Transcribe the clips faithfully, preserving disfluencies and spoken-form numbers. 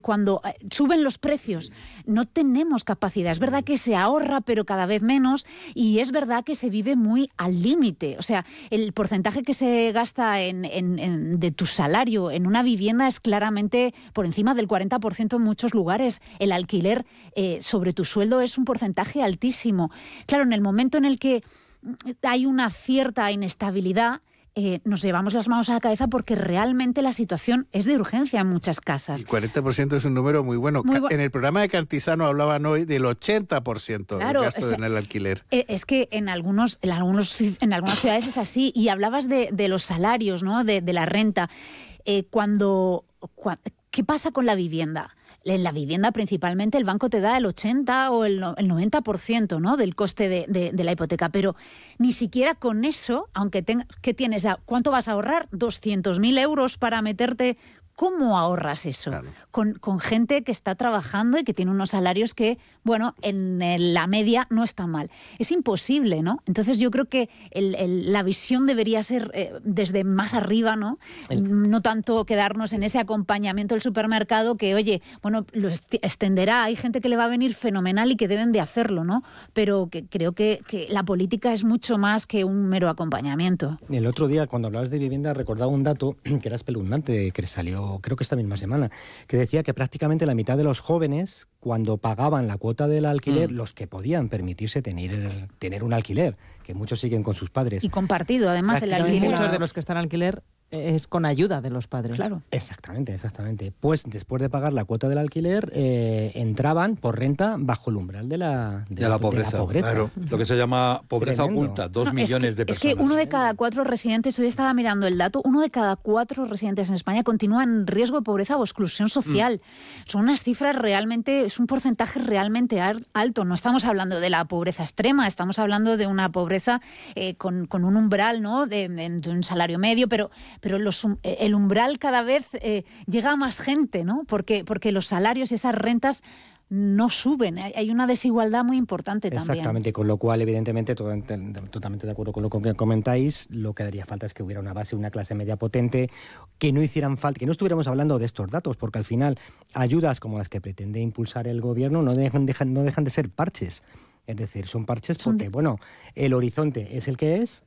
Cuando suben los precios, no tenemos capacidad. Es verdad que se ahorra, pero cada vez menos, y es verdad que se vive muy al límite. O sea, el porcentaje que se gasta en, en, en, de tu salario en una vivienda es claramente por encima del cuarenta por ciento en muchos lugares. El alquiler eh, sobre tu sueldo es un porcentaje altísimo. Claro, en el momento en el que hay una cierta inestabilidad, Eh, nos llevamos las manos a la cabeza porque realmente la situación es de urgencia en muchas casas. El cuarenta por ciento es un número muy bueno. Muy bu- en el programa de Cantizano hablaban hoy del ochenta por ciento claro, del gasto o sea, en el alquiler. Es que en algunos, en algunos, en algunas ciudades es así. Y hablabas de, de los salarios, ¿no? De, de la renta. Eh, cuando, cuando, ¿qué pasa con la vivienda? En la vivienda principalmente el banco te da el ochenta o el, el noventa por ciento, ¿no? Del coste de, de, de la hipoteca, pero ni siquiera con eso, aunque tenga, ¿qué tienes? ¿Cuánto vas a ahorrar? doscientos mil euros para meterte. ¿Cómo ahorras eso? Claro. Con, con gente que está trabajando y que tiene unos salarios que, bueno, en el, la media no está mal. Es imposible, ¿no? Entonces yo creo que el, el, la visión debería ser eh, desde más arriba, ¿no? El... No tanto quedarnos en ese acompañamiento del supermercado que, oye, bueno, lo extenderá. Hay gente que le va a venir fenomenal y que deben de hacerlo, ¿no? Pero que creo que, que la política es mucho más que un mero acompañamiento. El otro día, cuando hablabas de vivienda, recordaba un dato que era espeluznante, que salió creo que esta misma semana, que decía que prácticamente la mitad de los jóvenes, cuando pagaban la cuota del alquiler, mm. los que podían permitirse tener, tener un alquiler, que muchos siguen con sus padres. Y compartido, además, el alquiler. Muchos de los que están en alquiler es con ayuda de los padres. Claro. Exactamente, exactamente. Pues después de pagar la cuota del alquiler, eh, entraban por renta bajo el umbral de la, de de la, la pobreza. De la pobreza. Claro. Lo que se llama pobreza Tremendo. oculta, dos no, millones es que, de personas. Es que uno de cada cuatro residentes, hoy estaba mirando el dato, uno de cada cuatro residentes en España continúa en riesgo de pobreza o exclusión social. Mm. Son unas cifras realmente, es un porcentaje realmente alto. No estamos hablando de la pobreza extrema, estamos hablando de una pobreza eh, con, con un umbral, ¿no? de, de un salario medio, pero pero los, el umbral cada vez eh, llega a más gente, ¿no? Porque, porque los salarios y esas rentas no suben. Hay una desigualdad muy importante también. Exactamente, con lo cual, evidentemente, todo, totalmente de acuerdo con lo que comentáis, lo que haría falta es que hubiera una base, una clase media potente, que no hicieran falta, que no estuviéramos hablando de estos datos, porque al final ayudas como las que pretende impulsar el gobierno no dejan, dejan, no dejan de ser parches. Es decir, son parches porque, bueno, el horizonte es el que es,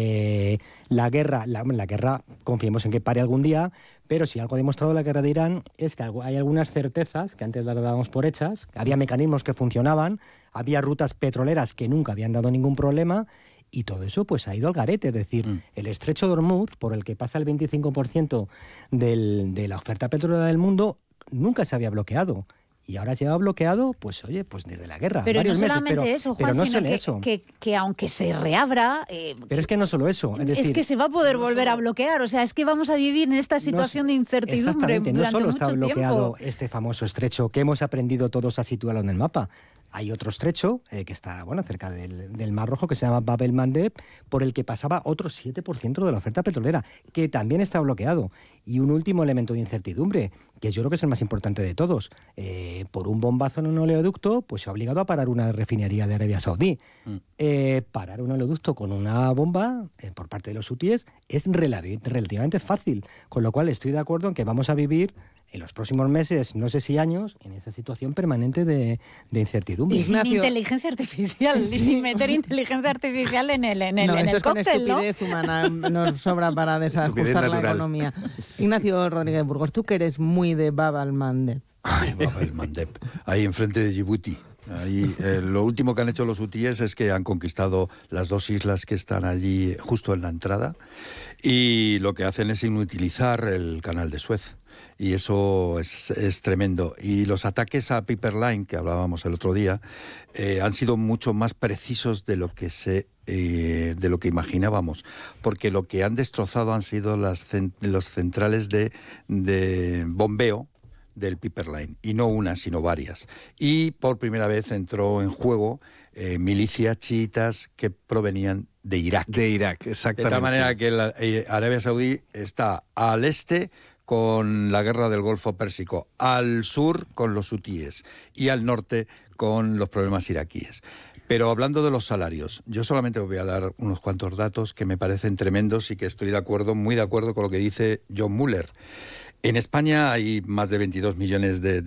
eh, la guerra, la, la guerra, confiemos en que pare algún día, pero si algo ha demostrado la guerra de Irán es que hay algunas certezas que antes las dábamos por hechas, había mecanismos que funcionaban, había rutas petroleras que nunca habían dado ningún problema, y todo eso pues ha ido al garete. Es decir, mm. el estrecho de Hormuz, por el que pasa el veinticinco por ciento del, de la oferta petrolera del mundo, nunca se había bloqueado. Y ahora lleva bloqueado, pues oye, pues desde la guerra. Pero no meses, solamente pero, eso, Juan, pero no sino que, eso. Que, que aunque se reabra... Eh, pero es que no solo eso. Es, decir, es que se va a poder no volver solo, a bloquear. O sea, es que vamos a vivir en esta situación no, de incertidumbre durante no solo mucho está bloqueado tiempo. Este famoso estrecho que hemos aprendido todos a situarlo en el mapa. Hay otro estrecho eh, que está bueno cerca del, del Mar Rojo, que se llama Bab el-Mandeb, por el que pasaba otro siete por ciento de la oferta petrolera, que también está bloqueado. Y un último elemento de incertidumbre, que yo creo que es el más importante de todos. Eh, por un bombazo en un oleoducto, pues se ha obligado a parar una refinería de Arabia Saudí. Mm. Eh, parar un oleoducto con una bomba eh, por parte de los hutíes es rel- relativamente fácil, con lo cual estoy de acuerdo en que vamos a vivir en los próximos meses, no sé si años, en esa situación permanente de, de incertidumbre. Y sin Ignacio, inteligencia artificial, sí. y sin meter inteligencia artificial en el, en el, no, en el cóctel, ¿no? Estupidez humana nos sobra para desajustar la economía. Ignacio Rodríguez Burgos, tú que eres muy de Bab el-Mandeb. Ay, Bab el-Mandeb, ahí enfrente de Djibouti. Ahí, eh, lo último que han hecho los hutíes es que han conquistado las dos islas que están allí justo en la entrada, y lo que hacen es inutilizar el canal de Suez. Y eso es, es tremendo. Y los ataques a Pipeline, que hablábamos el otro día, eh, han sido mucho más precisos de lo que se eh, de lo que imaginábamos, porque lo que han destrozado han sido las cent- los centrales de, de bombeo del Pipeline, y no una, sino varias. Y por primera vez entró en juego eh, milicias chiitas que provenían de Irak. De Irak, exactamente. De tal manera que la, eh, Arabia Saudí está al este con la guerra del Golfo Pérsico, al sur con los hutíes y al norte con los problemas iraquíes. Pero hablando de los salarios, yo solamente os voy a dar unos cuantos datos que me parecen tremendos y que estoy de acuerdo, muy de acuerdo con lo que dice John Muller. En España hay más de veintidós millones de